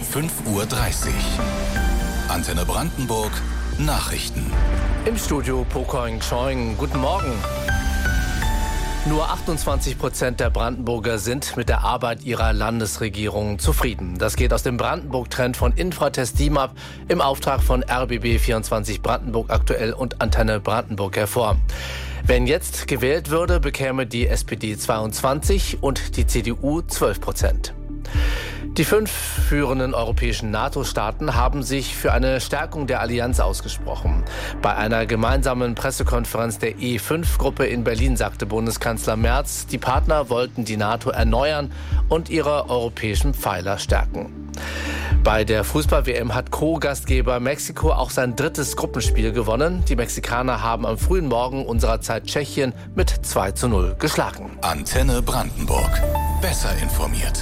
5:30 Uhr. Antenne Brandenburg Nachrichten. Im Studio Pokoing Choing. Guten Morgen. Nur 28% der Brandenburger sind mit der Arbeit ihrer Landesregierung zufrieden. Das geht aus dem Brandenburg-Trend von Infratest DIMAP im Auftrag von RBB24 Brandenburg aktuell und Antenne Brandenburg hervor. Wenn jetzt gewählt würde, bekäme die SPD 22 und die CDU 12%. Die 5 führenden europäischen NATO-Staaten haben sich für eine Stärkung der Allianz ausgesprochen. Bei einer gemeinsamen Pressekonferenz der E5-Gruppe in Berlin sagte Bundeskanzler Merz, die Partner wollten die NATO erneuern und ihre europäischen Pfeiler stärken. Bei der Fußball-WM hat Co-Gastgeber Mexiko auch sein 3. Gruppenspiel gewonnen. Die Mexikaner haben am frühen Morgen unserer Zeit Tschechien mit 2:0 geschlagen. Antenne Brandenburg. Besser informiert.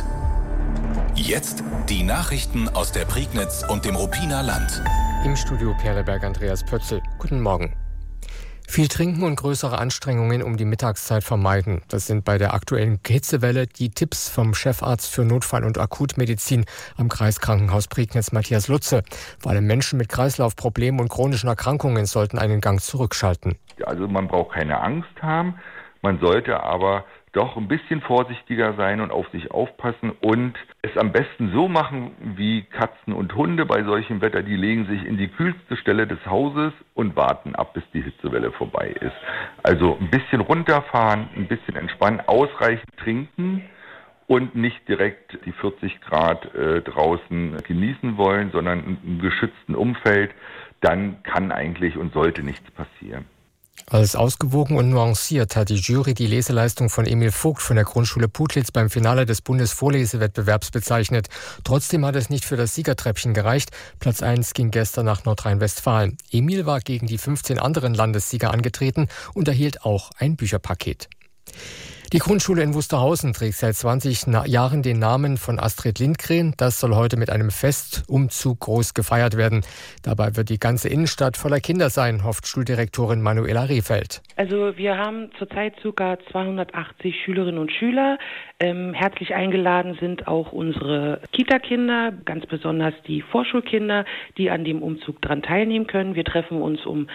Jetzt die Nachrichten aus der Prignitz und dem Ruppiner Land. Im Studio Perleberg Andreas Pötzl. Guten Morgen. Viel trinken und größere Anstrengungen um die Mittagszeit vermeiden. Das sind bei der aktuellen Hitzewelle die Tipps vom Chefarzt für Notfall- und Akutmedizin am Kreiskrankenhaus Prignitz, Matthias Lutze. Vor allem Menschen mit Kreislaufproblemen und chronischen Erkrankungen sollten einen Gang zurückschalten. Also man braucht keine Angst haben, man sollte aber doch ein bisschen vorsichtiger sein und auf sich aufpassen und es am besten so machen wie Katzen und Hunde bei solchem Wetter. Die legen sich in die kühlste Stelle des Hauses und warten ab, bis die Hitzewelle vorbei ist. Also ein bisschen runterfahren, ein bisschen entspannen, ausreichend trinken und nicht direkt die 40 Grad draußen genießen wollen, sondern in einem geschützten Umfeld. Dann kann eigentlich und sollte nichts passieren. Als ausgewogen und nuanciert hat die Jury die Leseleistung von Emil Vogt von der Grundschule Putlitz beim Finale des Bundesvorlesewettbewerbs bezeichnet. Trotzdem hat es nicht für das Siegertreppchen gereicht. Platz 1 ging gestern nach Nordrhein-Westfalen. Emil war gegen die 15 anderen Landessieger angetreten und erhielt auch ein Bücherpaket. Die Grundschule in Wusterhausen trägt seit 20 Jahren den Namen von Astrid Lindgren. Das soll heute mit einem Festumzug groß gefeiert werden. Dabei wird die ganze Innenstadt voller Kinder sein, hofft Schuldirektorin Manuela Rehfeld. Also wir haben zurzeit ca. 280 Schülerinnen und Schüler. Herzlich eingeladen sind auch unsere Kita-Kinder, ganz besonders die Vorschulkinder, die an dem Umzug daran teilnehmen können. Wir treffen uns um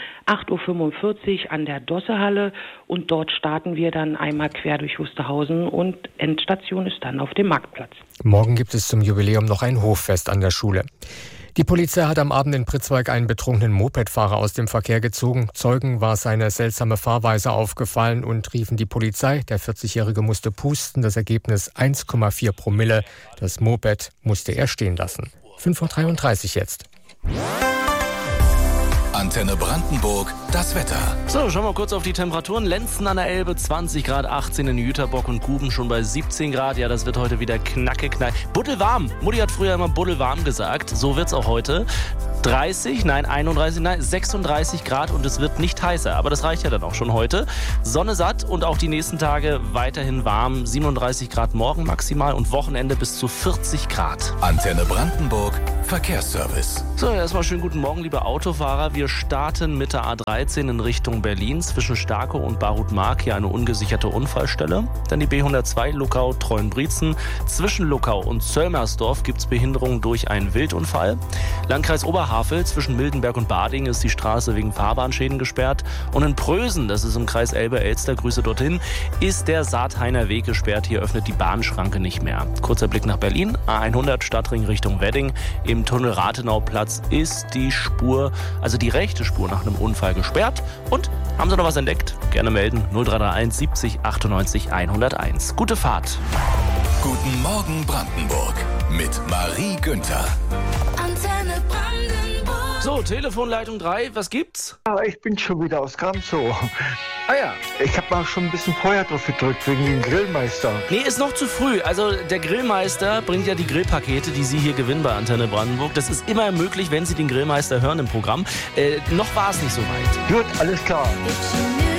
8:45 Uhr an der Dossehalle und dort starten wir dann einmal quer durch Wusterhausen und Endstation ist dann auf dem Marktplatz. Morgen gibt es zum Jubiläum noch ein Hoffest an der Schule. Die Polizei hat am Abend in Pritzwalk einen betrunkenen Mopedfahrer aus dem Verkehr gezogen. Zeugen war seine seltsame Fahrweise aufgefallen und riefen die Polizei. Der 40-Jährige musste pusten, das Ergebnis 1,4 Promille. Das Moped musste er stehen lassen. 5:33 Uhr jetzt. Antenne Brandenburg, das Wetter. So, schauen wir kurz auf die Temperaturen. Lenzen an der Elbe 20 Grad, 18 in Jüterbock und Guben schon bei 17 Grad. Ja, das wird heute wieder knall. Buddelwarm. Mutti hat früher immer buddelwarm gesagt. So wird's auch heute. 36 Grad und es wird nicht heißer. Aber das reicht ja dann auch schon heute. Sonne satt und auch die nächsten Tage weiterhin warm. 37 Grad morgen maximal und Wochenende bis zu 40 Grad. Antenne Brandenburg, Verkehrsservice. So, erstmal schönen guten Morgen, liebe Autofahrer. Wir starten mit der A13 in Richtung Berlin. Zwischen Starkow und Barut-Mark hier eine ungesicherte Unfallstelle. Dann die B102 Luckau-Treuenbrietzen. Zwischen Luckau und Zöllmersdorf gibt es Behinderungen durch einen Wildunfall. Landkreis Oberhavel zwischen Mildenberg und Bading ist die Straße wegen Fahrbahnschäden gesperrt. Und in Prösen, das ist im Kreis Elbe-Elster, Grüße dorthin, ist der Saathainer Weg gesperrt. Hier öffnet die Bahnschranke nicht mehr. Kurzer Blick nach Berlin. A100 Stadtring Richtung Wedding. Im Tunnel Rathenauplatz ist die Spur, also die rechte Spur nach einem Unfall gesperrt. Und haben Sie noch was entdeckt? Gerne melden. 0331 70 98 101. Gute Fahrt. Guten Morgen Brandenburg mit Marie Günther. Antenne Brandenburg. So, Telefonleitung 3, was gibt's? Aber ich bin schon wieder aus Gamzow. Ah ja. Ich habe mal schon ein bisschen Feuer drauf gedrückt wegen dem Grillmeister. Nee, ist noch zu früh. Also der Grillmeister bringt ja die Grillpakete, die Sie hier gewinnen bei Antenne Brandenburg. Das ist immer möglich, wenn Sie den Grillmeister hören im Programm. Noch war es nicht so weit. Gut, alles klar. If you knew